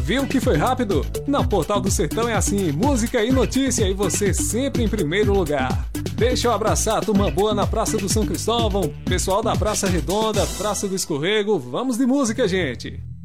Viu que foi rápido? Na Portal do Sertão é assim, música e notícia e você sempre em primeiro lugar. Deixa eu abraçar a turma boa na Praça do São Cristóvão, pessoal da Praça Redonda, Praça do Escorrego, vamos de música, gente!